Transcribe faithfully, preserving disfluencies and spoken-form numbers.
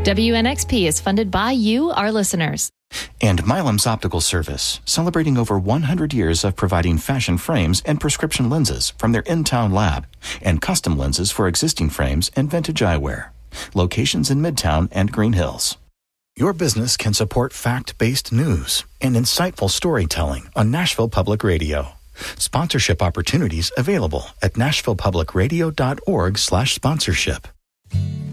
W N X P is funded by you, our listeners. And Milam's Optical Service, celebrating over one hundred years of providing fashion frames and prescription lenses from their in-town lab, and custom lenses for existing frames and vintage eyewear. Locations in Midtown and Green Hills. Your business can support fact-based news and insightful storytelling on Nashville Public Radio. Sponsorship opportunities available at nashville public radio dot org slash sponsorship.